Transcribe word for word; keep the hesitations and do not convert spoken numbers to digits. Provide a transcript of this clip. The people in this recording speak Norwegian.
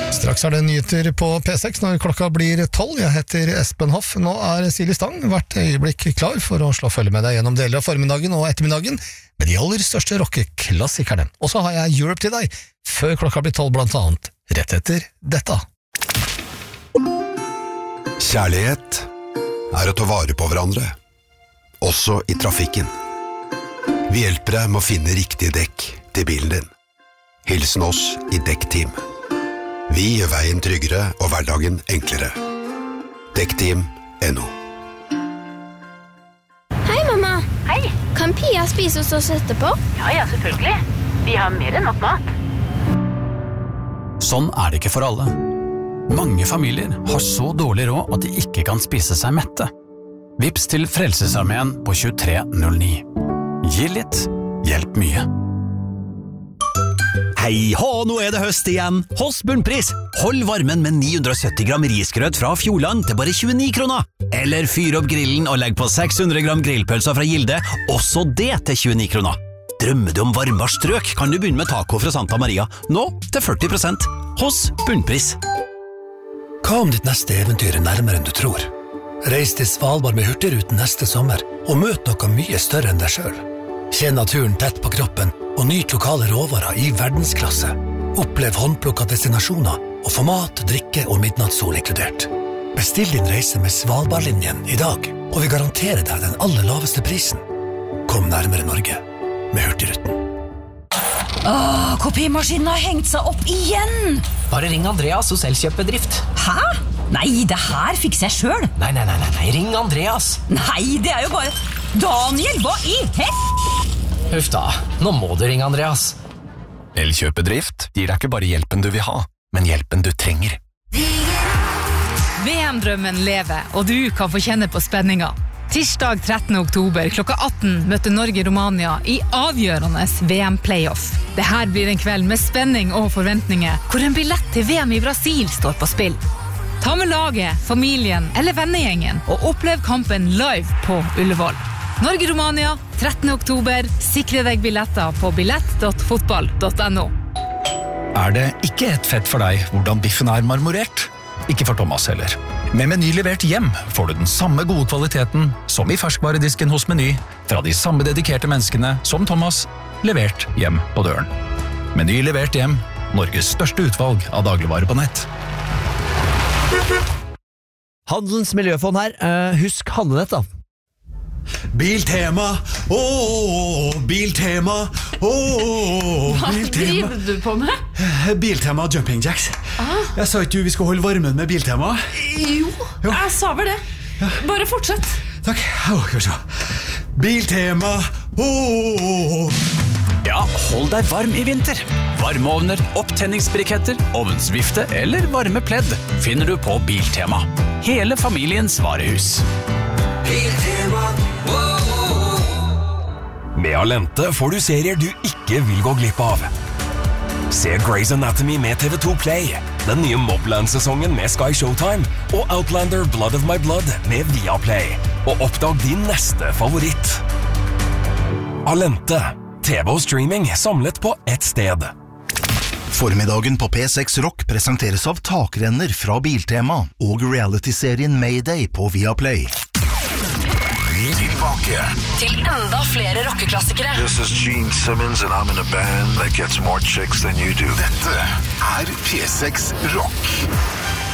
Straks er det nyheter på P seks når klokka blir tolv. Jeg heter Espen Hoff. Nå er Silje Stang hvert øyeblikk klar for å slå følge med deg gjennom deler av formiddagen og ettermiddagen med de aller største rockeklassikerne. Og så har jeg Europe til deg før klokka blir tolv, blant annet rett etter dette. Kjærlighet er å ta vare på hverandre, også i trafikken. Vi hjelper deg med å finne riktige dekk til bilen din. Hilsen oss i Dekkteam. Vi gjør veien tryggere og hverdagen enklere. Dekkteam punktum no. Hei, mamma. Hei. Kan Pia spise hos oss etterpå? Ja, ja, selvfølgelig. Vi har mer enn nok mat. Sånn er det ikke for alle. Mange familier har så dårlig råd at de ikke kan spise seg mette. Vips til Frelsesarmeen på tjuetre null ni. Gi litt, hjelp mye. Hei hå, nå er det høst igjen. Hos Bunnpris. Hold varmen med ni hundre og sytti gram risgrøt fra Fjordland til bare tjueni kroner. Eller fyr opp grillen og legg på seks hundre gram grillpølser fra Gilde, også det til tjueni kroner. Drømmer du om varmere strøk, kan du begynne med taco fra Santa Maria. Nå til førti prosent. Hos Bunnpris. Hva om ditt neste eventyr er nærmere enn du tror? Reis til Svalbard med Hurtigruten neste sommer, og møt noe mye større enn deg selv. Kjenn naturen tett på kroppen, og nyt lokale råvarer i verdensklasse. Opplev håndplukka destinasjoner, og få mat, drikke og midnattssol inkludert. Bestill din reise med Svalbardlinjen i dag, og vi garanterer deg den aller laveste prisen. Kom nærmere Norge med Hurtigruten. Åh, kopimaskinen har hengt seg opp igjen! Bare ring Andreas hos Elkjøp-bedrift. Hæ? Nei, det her fikser jeg selv. Nei, nei, nei, nei, nei, ring Andreas. Nei, det er jo bare... Daniel, hva i hett? Huff da, nå må du ringe Andreas. Elkjøp-bedrift gir deg ikke bare hjelpen du vil ha, men hjelpen du trenger. V M-drømmen lever, og du kan få kjenne på spenninga. Tirsdag trettende oktober klokka atten møter Norge-Romania i avgjørende V M-playoff. Det her blir en kveld med spenning og forventninger, hvor en billett til V M i Brasil står på spill. Ta med laget, familien eller vennegjengen og opplev kampen live på Ullevål. Norge-Romania, trettende oktober. Sikre deg billetter på billett punktum fotball punktum no. Er det ikke et fett for deg hvordan biffen er marmorert? Ikke for Thomas heller. Med Meny levert hjem får du den samme gode kvaliteten som i ferskvaredisken hos Meny, fra de samme dedikerte menneskene som Thomas, levert hjem på døren. Meny levert hjem, Norges største utvalg av dagligvarer på nett. Handelens miljøfond her. Uh, husk handlenett da. Biltema, ååå, Biltema, ååå, Hva Biltema. driver du på med? Biltema Jumping Jacks. Ah. Jeg sa ikke du vi skal holde varmen med Biltema? Jo, jo. Jeg sa vel det. Bare fortsett. Takk. Åh, skal vi se. Biltema, ååå. Ja, hold deg varm i vinter. Varmeovner, opptenningsbriketter, ovnsvifte eller varme pledd finner du på Biltema. Hele familiens varehus. Biltema, med Alente får du serier du ikke vil gå glipp av. Se Grey's Anatomy med T V to Play, den nye Mobland-sesongen med Sky Showtime og Outlander Blood of My Blood med Viaplay, og oppdag din neste favoritt. Alente, T V og streaming samlet på ett sted. Formiddagen på P seks Rock presenteres av takrenner fra Biltema og reality-serien Mayday på Viaplay. Tilbake Til enda flere rockeklassikere. This is Gene Simmons and I'm in a band that gets more chicks than you do. Dette er P seks Rock.